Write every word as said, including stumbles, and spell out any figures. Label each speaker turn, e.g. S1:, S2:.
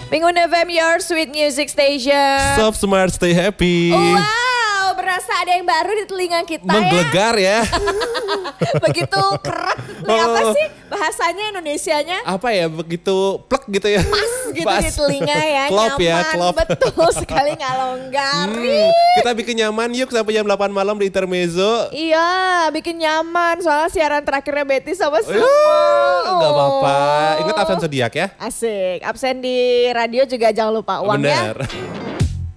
S1: Pengun F M, your sweet music station.
S2: Stop smart, stay happy.
S1: Wow, berasa ada yang baru di telinga kita.
S2: Menggelegar ya.
S1: Begitu keret. Nih,
S2: Oh.
S1: apa sih bahasanya Indonesianya?
S2: Apa ya, begitu plek gitu ya.
S1: Pas gitu
S2: Pas.
S1: di telinga ya,
S2: Klop
S1: nyaman.
S2: ya, klop.
S1: Betul sekali, nggak longgar.
S2: Hmm, kita bikin nyaman yuk sampai jam delapan malam di Intermezzo.
S1: Iya, bikin nyaman soalnya siaran terakhirnya Betty sama semua.
S2: Oh, gak apa-apa. Ingat absen zodiak ya.
S1: Asik, absen di radio juga jangan lupa uang ya.
S2: Bener.